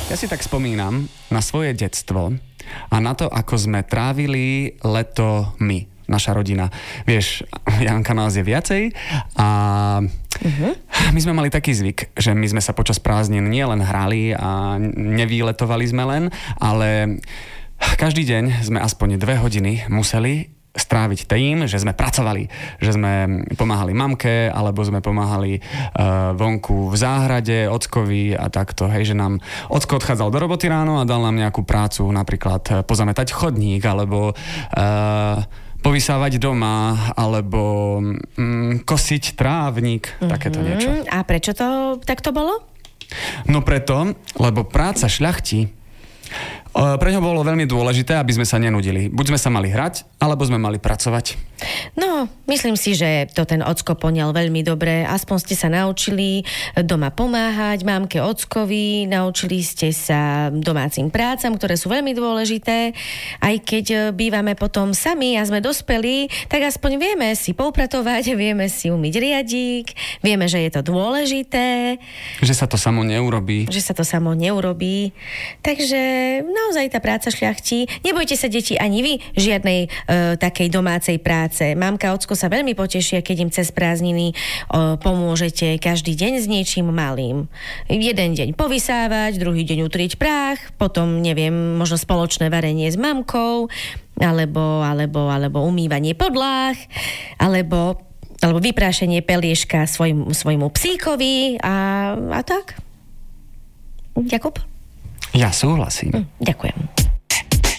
Ja si tak spomínam na svoje detstvo a na to, ako sme trávili leto my, naša rodina. Vieš, Janka nás je viacej a my sme mali taký zvyk, že my sme sa počas prázdnin nielen hrali a nevýletovali sme len, ale každý deň sme aspoň 2 hodiny museli stráviť tým, že sme pracovali, že sme pomáhali mamke, alebo sme pomáhali vonku v záhrade, ockovi a takto, hej, že nám ocko odchádzal do roboty ráno a dal nám nejakú prácu, napríklad pozametať chodník, alebo povysávať doma, alebo kosiť trávnik, takéto niečo. A prečo to takto bolo? No preto, lebo práca šľachti pre ňo bolo veľmi dôležité, aby sme sa nenudili. Buď sme sa mali hrať, alebo sme mali pracovať. No, myslím si, že to ten ocko poňal veľmi dobre. Aspoň ste sa naučili doma pomáhať mamke, ockovi, naučili ste sa domácim prácam, ktoré sú veľmi dôležité. Aj keď bývame potom sami a sme dospelí, tak aspoň vieme si poupratovať, vieme si umyť riadík, vieme, že je to dôležité. Že sa to samo neurobí. Takže naozaj tá práca šľachtí. Nebojte sa, deti, ani vy žiadnej takej domácej práce. Mamka a ocko sa veľmi potešia, keď im cez prázdniny pomôžete každý deň s niečím malým. Jeden deň povysávať, druhý deň utrieť prach, potom, neviem, možno spoločné varenie s mamkou, alebo umývanie podláh, alebo vyprášenie pelieška svojmu psíkovi a tak. Jakub? Ja súhlasím. Ďakujem.